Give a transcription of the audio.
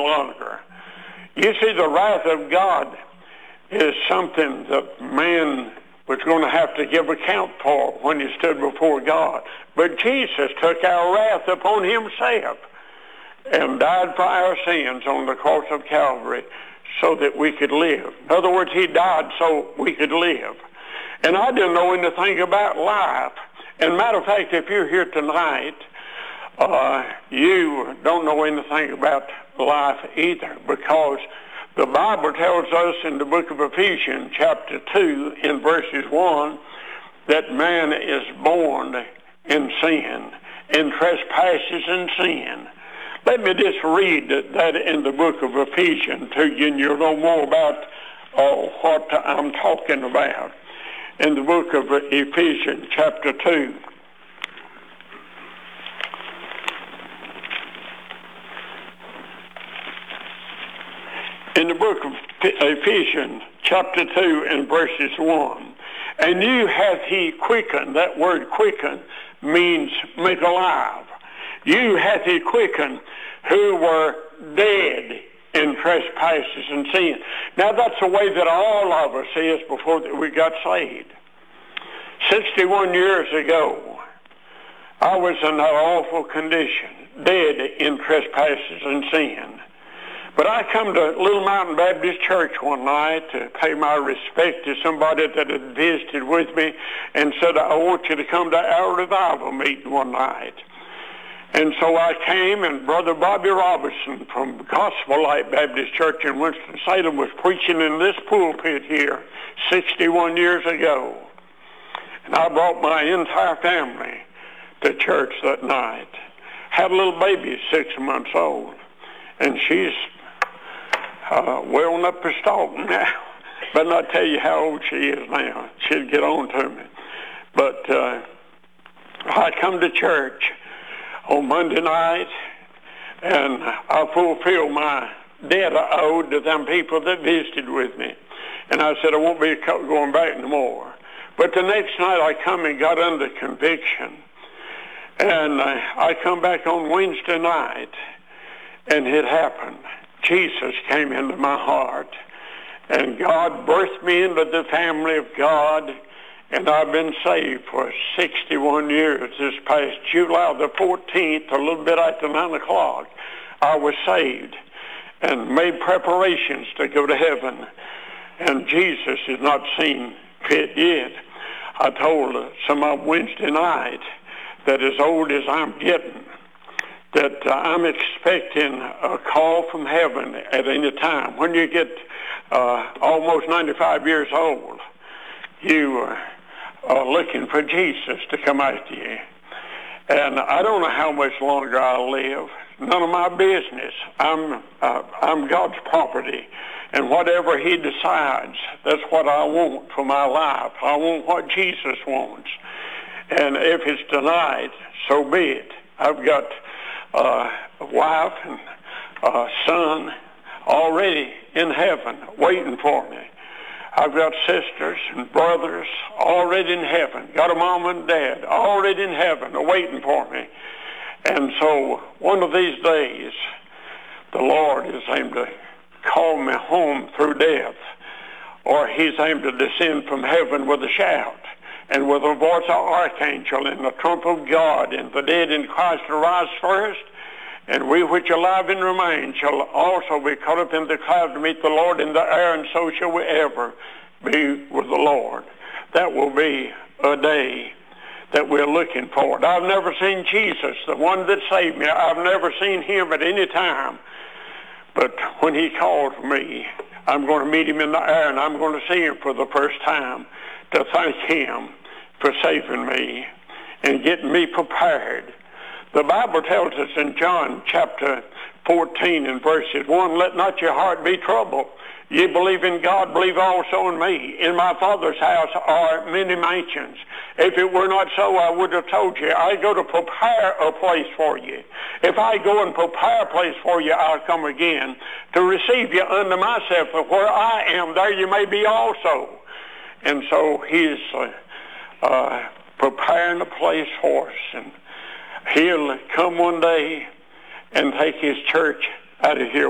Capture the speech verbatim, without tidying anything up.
longer. You see, the wrath of God is something that man was going to have to give account for when he stood before God. But Jesus took our wrath upon himself and died for our sins on the cross of Calvary so that we could live. In other words, he died so we could live. And I didn't know anything about life. And matter of fact, if you're here tonight, uh, you don't know anything about life either, because the Bible tells us in the book of Ephesians, chapter two, in verses one, that man is born in sin, in trespasses and sin. Let me just read that in the book of Ephesians to you, and you'll know more about uh, what I'm talking about. In the book of Ephesians, chapter two. In the book of Ephesians, chapter two, and verses one. And you hath he quickened. That word quicken means make alive. You hath he quickened who were dead in trespasses and sin. Now that's the way that all of us is before we got saved. sixty-one years ago, I was in that awful condition, dead in trespasses and sin. But I come to Little Mountain Baptist Church one night to pay my respect to somebody that had visited with me and said, I want you to come to our revival meeting one night. And so I came, and Brother Bobby Robertson from Gospel Light Baptist Church in Winston-Salem was preaching in this pulpit here sixty-one years ago. And I brought my entire family to church that night. Had a little baby, six months old, and she's uh, well on up her stalk now. But I'll tell you how old she is now. She'll get on to me. But uh, I come to church on Monday night, and I fulfilled my debt I owed to them people that visited with me. And I said, I won't be going back no more. But the next night I come and got under conviction. And uh, I come back on Wednesday night, and it happened. Jesus came into my heart, and God birthed me into the family of God. And I've been saved for sixty-one years. This past July the fourteenth, a little bit after nine o'clock, I was saved and made preparations to go to heaven. And Jesus is not seen fit yet. I told some of Wednesday night that as old as I'm getting, that uh, I'm expecting a call from heaven at any time. When you get uh, almost ninety-five years old, you uh, are looking for Jesus to come after you. And I don't know how much longer I'll live. None of my business. I'm uh, I'm God's property. And whatever he decides, that's what I want for my life. I want what Jesus wants. And if it's denied, so be it. I've got uh, a wife and a son already in heaven waiting for me. I've got sisters and brothers already in heaven. Got a mom and dad already in heaven waiting for me. And so one of these days, the Lord is aimed to call me home through death, or he's aimed to descend from heaven with a shout and with the voice of archangel and the trump of God, and the dead in Christ arise first, and we which are alive and remain shall also be caught up in the cloud to meet the Lord in the air, and so shall we ever be with the Lord. That will be a day that we're looking forward. I've never seen Jesus, the one that saved me. I've never seen him at any time. But when he called for me, I'm going to meet him in the air, and I'm going to see him for the first time to thank him for saving me and getting me prepared. The Bible tells us in John chapter fourteen and verses one, let not your heart be troubled. Ye believe in God, believe also in me. In my Father's house are many mansions. If it were not so, I would have told you. I go to prepare a place for you. If I go and prepare a place for you, I'll come again to receive you unto myself. For where I am, there you may be also. And so he's uh, uh, preparing a place for us. And he'll come one day and take his church out of here